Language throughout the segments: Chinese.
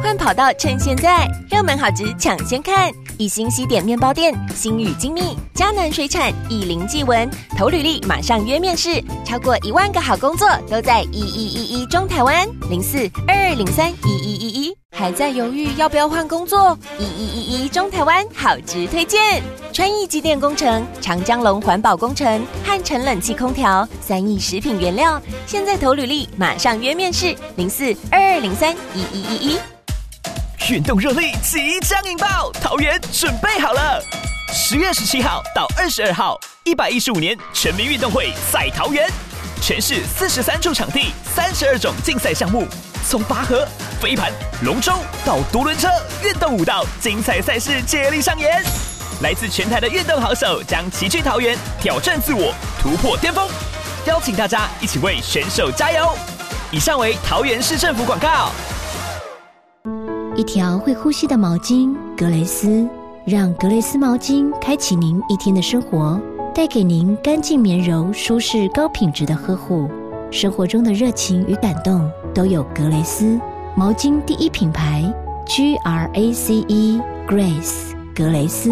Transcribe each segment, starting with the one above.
换跑道趁现在，热门好值抢先看。以新西点面包店、星宇精密、嘉南水产、以林纪文投履历马上约面试，超过1万个好工作都在1111中台湾0422031111。还在犹豫要不要换工作？1111中台湾好值推荐。川益机电工程、长江龙环保工程、汉城冷气空调、3亿食品原料，现在投履历马上约面试0422031111。 运动热力即将引爆，桃园准备好了！10月17号到22号，115年全民运动会在桃园，全市43处场地，32种竞赛项目，从拔河、飞盘、龙舟到独轮车、运动舞蹈，精彩赛事接力上演。来自全台的运动好手将齐聚桃园，挑战自我，突破巅峰。邀请大家一起为选手加油！以上为桃园市政府广告。 一条会呼吸的毛巾格蕾丝，让格蕾丝毛巾开启您一天的生活，带给您干净绵柔、舒适高品质的呵护。生活中的热情与感动都有格蕾丝毛巾第一品牌 GRACE Grace 格蕾丝。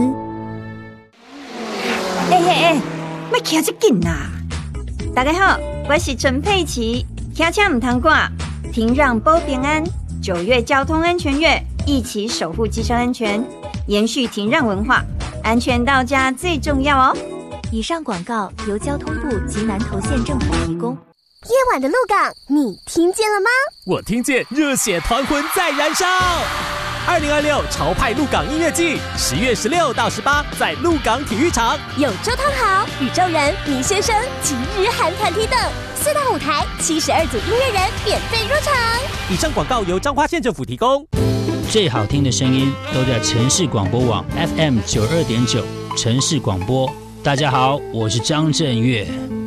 别骑这紧啦！大家好，我是陈佩琪，骑车唔通挂，停让保平安。9月交通安全月，一起守护机车安全，延续停让文化，安全到家最重要哦。 以上广告由交通部及南投县政府提供。 夜晚的鹿港，你听见了吗？ 我听见热血团魂在燃烧。2026潮派鹿港音乐季，10月16到18在鹿港体育场， 有周汤豪、宇宙人、倪先生、即日韩团体等4大舞台，72组音乐人免费入场。 以上广告由彰化县政府提供。 最好听的声音都在城市广播网 FM 92.9城市广播。大家好，我是张震岳。